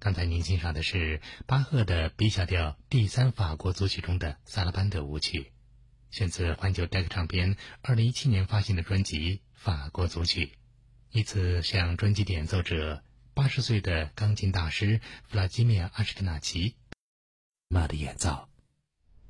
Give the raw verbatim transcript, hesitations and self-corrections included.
刚才您欣赏的是巴赫的 B 小调第三法国组曲中的萨拉班德舞曲，选自环球戴克唱片二零一七年发行的专辑《法国组曲》，以此向专辑的演奏者八十岁的钢琴大师弗拉基米尔·阿什克纳奇马的演奏。